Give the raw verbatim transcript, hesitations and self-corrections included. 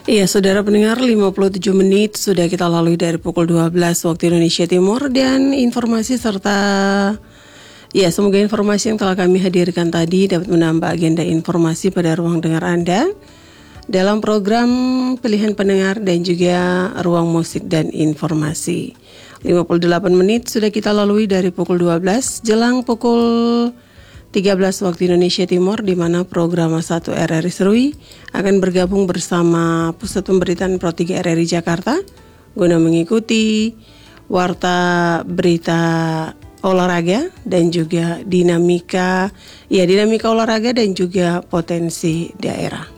Iya, saudara pendengar, lima puluh tujuh menit sudah kita lalui dari pukul dua belas waktu Indonesia Timur, dan informasi serta ya semoga informasi yang telah kami hadirkan tadi dapat menambah agenda informasi pada ruang dengar Anda dalam program pilihan pendengar dan juga ruang musik dan informasi. lima puluh delapan menit sudah kita lalui dari pukul dua belas jelang pukul tiga belas waktu Indonesia Timur, di mana program satu R R I Serui akan bergabung bersama Pusat Pemberitaan Pro tiga R R I Jakarta guna mengikuti warta berita olahraga dan juga dinamika ya dinamika olahraga dan juga potensi daerah.